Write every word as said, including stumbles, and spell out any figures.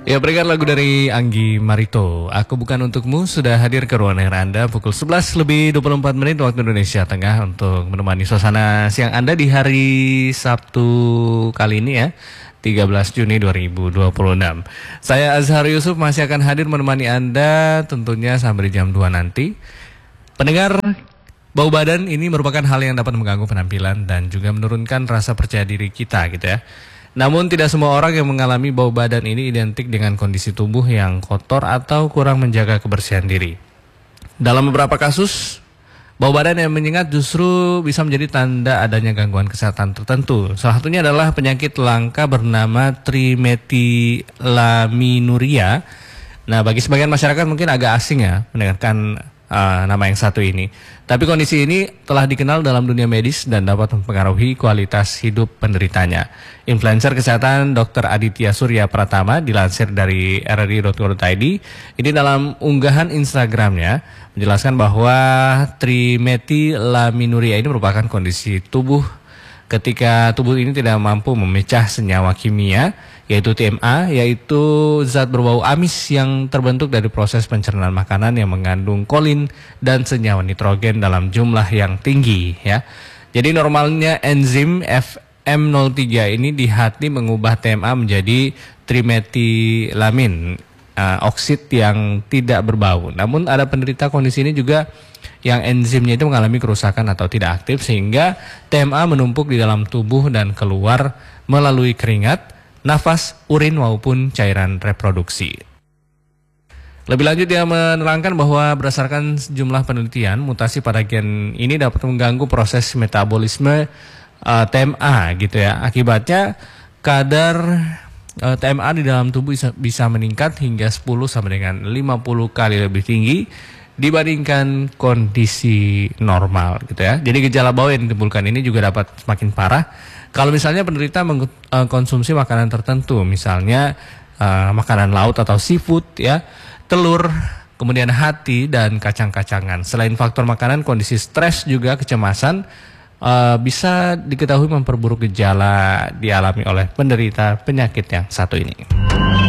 Ya, berikan lagu dari Anggi Marito. Aku Bukan Untukmu sudah hadir ke ruang dengar Anda pukul sebelas lebih dua puluh empat menit waktu Indonesia Tengah untuk menemani suasana siang Anda di hari Sabtu kali ini ya, tiga belas Juni dua ribu dua puluh enam. Saya Azhar Yusuf masih akan hadir menemani Anda tentunya sampai jam dua nanti. Pendengar, bau badan ini merupakan hal yang dapat mengganggu penampilan dan juga menurunkan rasa percaya diri kita gitu ya. Namun tidak semua orang yang mengalami bau badan ini identik dengan kondisi tubuh yang kotor atau kurang menjaga kebersihan diri. Dalam beberapa kasus, bau badan yang menyengat justru bisa menjadi tanda adanya gangguan kesehatan tertentu. Salah satunya adalah penyakit langka bernama trimethylaminiuria. Nah, bagi sebagian masyarakat mungkin agak asing ya mendengarkan Uh, nama yang satu ini. Tapi kondisi ini telah dikenal dalam dunia medis dan dapat mempengaruhi kualitas hidup penderitanya. Influencer kesehatan dokter Aditya Surya Pratama dilansir dari r r i titik co titik i d ini dalam unggahan Instagramnya menjelaskan bahwa trimethylaminiuria ini merupakan kondisi tubuh ketika tubuh ini tidak mampu memecah senyawa kimia yaitu T M A, yaitu zat berbau amis yang terbentuk dari proses pencernaan makanan yang mengandung kolin dan senyawa nitrogen dalam jumlah yang tinggi ya. Jadi normalnya enzim F M nol tiga ini di hati mengubah T M A menjadi trimethylamin uh, oksid yang tidak berbau. Namun ada penderita kondisi ini juga yang enzimnya itu mengalami kerusakan atau tidak aktif sehingga T M A menumpuk di dalam tubuh dan keluar melalui keringat, nafas, urin maupun cairan reproduksi. Lebih lanjut dia menerangkan bahwa berdasarkan sejumlah penelitian, mutasi pada gen ini dapat mengganggu proses metabolisme uh, T M A gitu ya. Akibatnya kadar uh, T M A di dalam tubuh bisa, bisa meningkat hingga sepuluh sampai dengan lima puluh kali lebih tinggi dibandingkan kondisi normal gitu ya. Jadi gejala bau yang ditimbulkan ini juga dapat semakin parah kalau misalnya penderita mengkonsumsi makanan tertentu, misalnya uh, makanan laut atau seafood ya, telur, kemudian hati dan kacang-kacangan. Selain faktor makanan, kondisi stres juga kecemasan uh, bisa diketahui memperburuk gejala dialami oleh penderita penyakit yang satu ini.